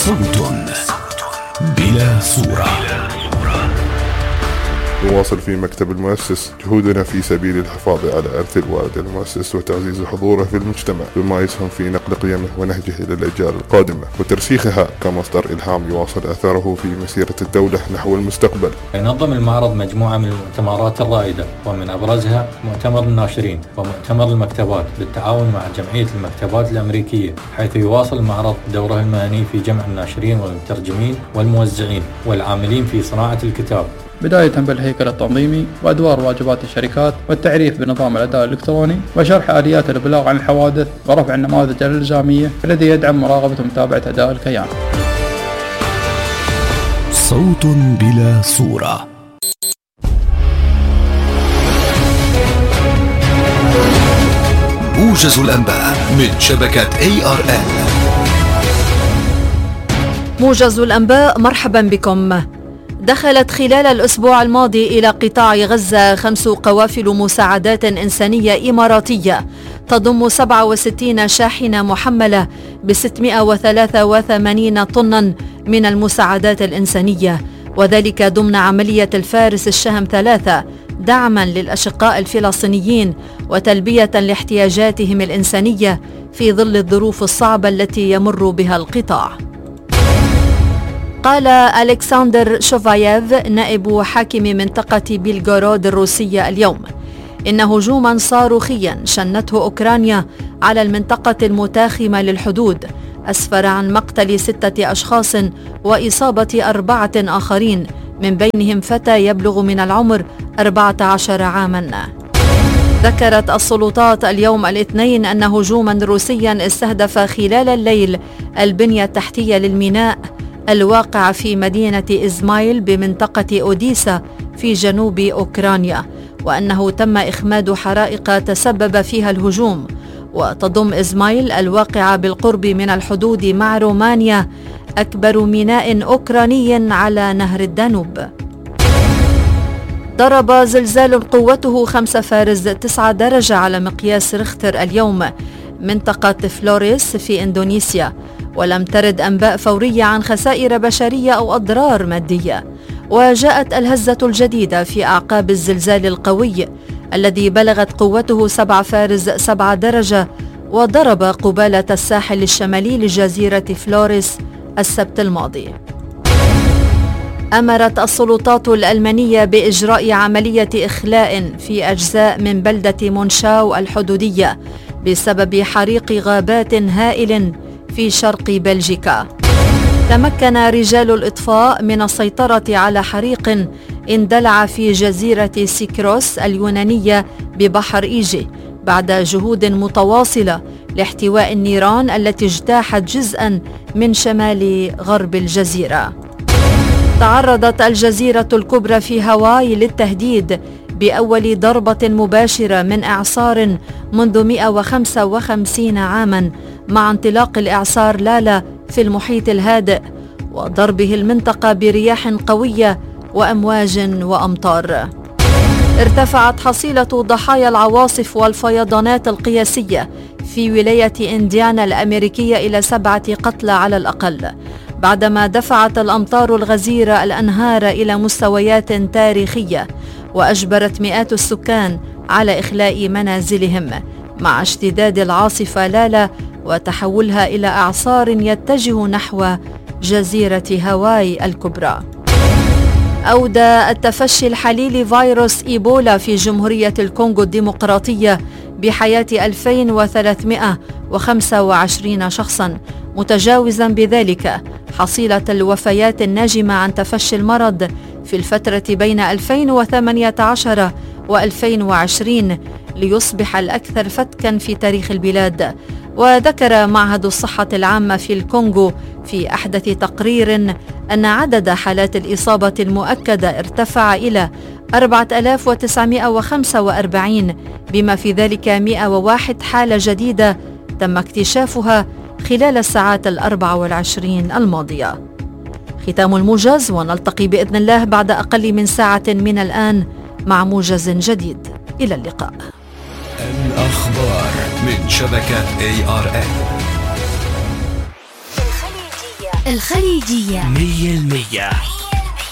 صوت بلا صورة. نواصل في مكتب المؤسس جهودنا في سبيل الحفاظ على إرث الوالد المؤسس وتعزيز حضوره في المجتمع بما يسهم في نقل قيمه ونهجه إلى الأجيال القادمة وترسيخها كمصدر إلهام يواصل أثره في مسيرة الدولة نحو المستقبل. ينظم المعرض مجموعة من المؤتمرات الرائدة ومن أبرزها مؤتمر الناشرين ومؤتمر المكتبات بالتعاون مع جمعية المكتبات الأمريكية، حيث يواصل المعرض دوره المهني في جمع الناشرين والمترجمين والموزعين والعاملين في صناعة الكتاب، بداية بالهيكل التنظيمي وأدوار واجبات الشركات والتعريف بنظام الأداء الإلكتروني وشرح آليات الإبلاغ عن الحوادث ورفع النماذج الإلزامية الذي يدعم مراقبة ومتابعة أداء الكيان. صوت بلا صورة. موجز الأنباء من شبكة ARN. موجز الأنباء، مرحبا بكم. دخلت خلال الأسبوع الماضي إلى قطاع غزة 5 قوافل مساعدات إنسانية إماراتية تضم 67 شاحنة محملة ب 683 طنا من المساعدات الإنسانية، وذلك ضمن عملية الفارس الشهم 3 دعما للأشقاء الفلسطينيين وتلبية لاحتياجاتهم الإنسانية في ظل الظروف الصعبة التي يمر بها القطاع. قال ألكسندر شوفاييف نائب حاكم منطقة بيلغورود الروسية اليوم إن هجوما صاروخيا شنته أوكرانيا على المنطقة المتاخمة للحدود أسفر عن مقتل 6 أشخاص وإصابة 4 آخرين، من بينهم فتى يبلغ من العمر 14 عاما. ذكرت السلطات اليوم الاثنين أن هجوما روسيا استهدف خلال الليل البنية التحتية للميناء الواقع في مدينة إزمايل بمنطقة أوديسا في جنوب أوكرانيا، وأنه تم إخماد حرائق تسبب فيها الهجوم. وتضم إزمايل الواقعة بالقرب من الحدود مع رومانيا أكبر ميناء أوكراني على نهر الدانوب. ضرب زلزال قوته 5.9 درجة على مقياس ريختر اليوم منطقة فلوريس في إندونيسيا، ولم ترد أنباء فورية عن خسائر بشرية أو أضرار مادية. وجاءت الهزة الجديدة في أعقاب الزلزال القوي الذي بلغت قوته 7.7 درجة وضرب قبالة الساحل الشمالي لجزيرة فلوريس السبت الماضي. أمرت السلطات الألمانية بإجراء عملية إخلاء في أجزاء من بلدة مونشاو الحدودية بسبب حريق غابات هائل في شرق بلجيكا. تمكن رجال الإطفاء من السيطرة على حريق اندلع في جزيرة سيكروس اليونانية ببحر إيجي بعد جهود متواصلة لاحتواء النيران التي اجتاحت جزءا من شمال غرب الجزيرة. تعرضت الجزيرة الكبرى في هاواي للتهديد بأول ضربة مباشرة من إعصار منذ 155 عاما مع انطلاق الإعصار لالا في المحيط الهادئ وضربه المنطقة برياح قوية وأمواج وأمطار. ارتفعت حصيلة ضحايا العواصف والفيضانات القياسية في ولاية إنديانا الأمريكية إلى 7 قتلى على الأقل، بعدما دفعت الأمطار الغزيرة الأنهار إلى مستويات تاريخية وأجبرت مئات السكان على إخلاء منازلهم مع اشتداد العاصفة لالا وتحولها إلى إعصار يتجه نحو جزيرة هاواي الكبرى. أودى التفشي الحالي لفيروس إيبولا في جمهورية الكونغو الديمقراطية بحياة 2325 شخصا، متجاوزا بذلك حصيلة الوفيات الناجمة عن تفشي المرض في الفترة بين 2018 و2020 ليصبح الأكثر فتكا في تاريخ البلاد. وذكر معهد الصحة العامة في الكونغو في أحدث تقرير أن عدد حالات الإصابة المؤكدة ارتفع إلى 4945 بما في ذلك 101 حالة جديدة تم اكتشافها خلال الساعات 24 الماضية. ختام الموجز، ونلتقي بإذن الله بعد أقل من ساعة من الآن مع موجز جديد. إلى اللقاء. الأخبار من شبكة ARN. الخليجية الخليجية 100%.